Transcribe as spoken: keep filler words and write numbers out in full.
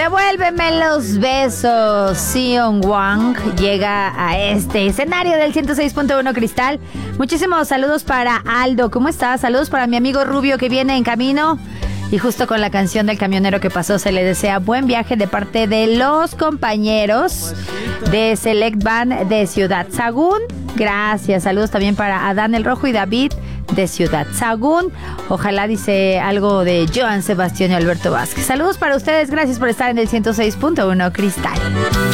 Devuélveme los besos. Sion Wang llega a este escenario del ciento seis punto uno Cristal. Muchísimos saludos para Aldo. ¿Cómo estás? Saludos para mi amigo Rubio que viene en camino. Y justo con la canción del camionero que pasó se le desea buen viaje de parte de los compañeros de Select Band de Ciudad Sagún. Gracias. Saludos también para Adán el Rojo y David de Ciudad Sagún. Ojalá dice algo de Joan Sebastián y Alberto Vázquez. Saludos para ustedes. Gracias por estar en el ciento seis punto uno Cristal.